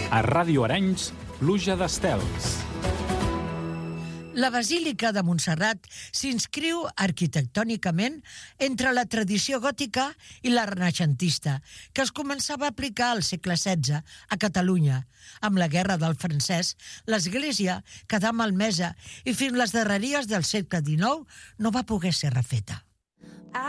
A Ràdio Arenys, pluja d'estels. La Basílica de Montserrat s'inscriu arquitectònicament entre la tradició gòtica i la renaixentista, que es començava a aplicar al segle XVI a Catalunya. Amb la Guerra del Francès, l'església quedà malmesa i fins les darreries del segle XIX no va poder ser refeta.